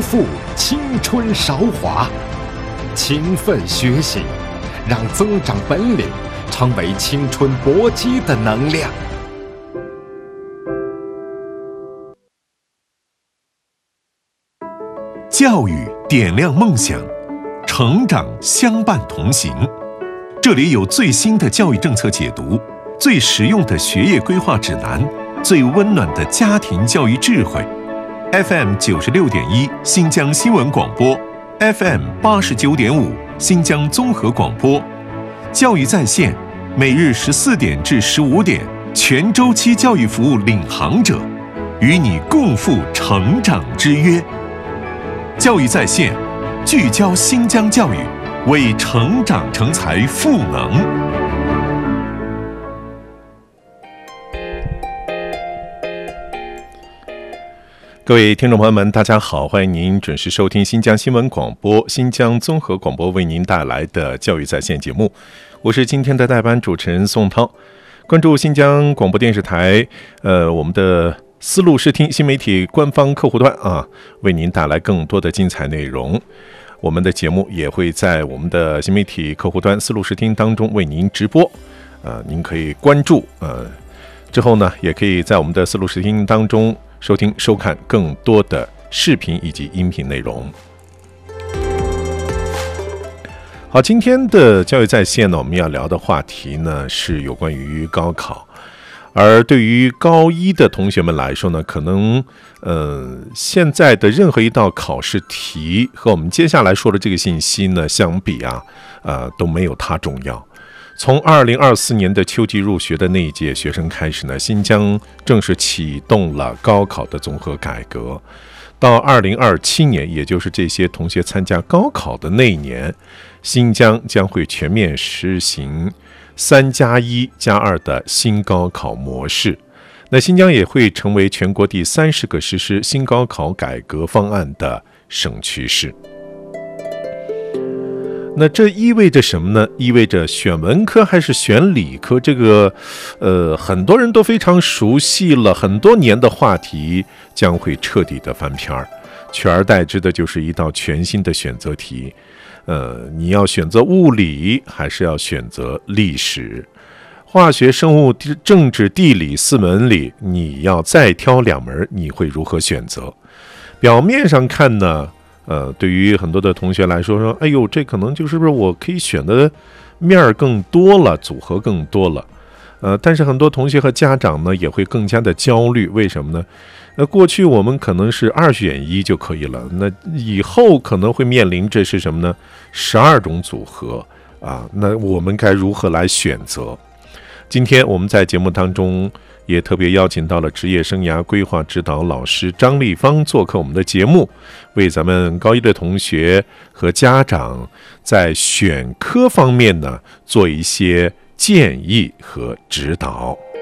负青春韶华，勤奋学习，让增长本领成为青春搏击的能量。 教育点亮梦想，成长相伴同行。这里有最新的教育政策解读，最实用的学业规划指南，最温暖的家庭教育智慧。FM 96.1新疆新闻广播， FM 89.5新疆综合广播。教育在线，每日14点至15点，全周期教育服务领航者，与你共赴成长之约。教育在线，聚焦新疆教育，为成长成才赋能。各位听众朋友们，大家好，欢迎您准时收听新疆新闻广播、新疆综合广播为您带来的教育在线节目，我是今天的代班主持人宋涛。关注新疆广播电视台，我们的丝路视听新媒体官方客户端啊，为您带来更多的精彩内容。我们的节目也会在我们的新媒体客户端丝路视听当中为您直播，您可以关注，之后呢，也可以在我们的丝路视听当中收听收看更多的视频以及音频内容。好，今天的教育在线呢，我们要聊的话题呢是有关于高考。而对于高一的同学们来说呢，可能现在的任何一道考试题和我们接下来说的这个信息呢相比都没有它重要。从2024年的秋季入学的那一届学生开始呢，新疆正式启动了高考的综合改革。到2027年，也就是这些同学参加高考的那一年，新疆将会全面实行3+1+2的新高考模式。那新疆也会成为全国第30个实施新高考改革方案的省区市。那这意味着什么呢？意味着选文科还是选理科，这个很多人都非常熟悉了很多年的话题将会彻底的翻篇儿，取而代之的就是一道全新的选择题。你要选择物理还是要选择历史？化学、生物、政治、地理4门里，你要再挑2门，你会如何选择？表面上看呢，对于很多的同学来说，哎呦，这可能就是不是我可以选的面更多了，组合更多了。但是很多同学和家长呢也会更加的焦虑，为什么呢？过去我们可能是2选1就可以了，那以后可能会面临这是什么呢？12种组合啊，那我们该如何来选择？今天我们在节目当中也特别邀请到了职业生涯规划指导老师张立芳做客我们的节目，为咱们高一的同学和家长在选科方面呢做一些建议和指导。